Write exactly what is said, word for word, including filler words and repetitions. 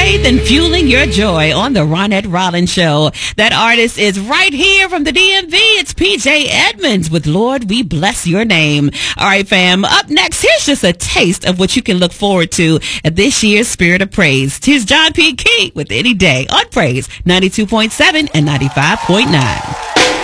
faith and fueling your joy on the Ronette Rollins Show. That artist is right here from the D M V. It's P J Edmonds with Lord, We Bless Your Name. All right, fam. Up next, here's just a taste of what you can look forward to at this year's Spirit of Praise. Here's John P. Key with Any Day on Praise ninety-two point seven and ninety-five point nine.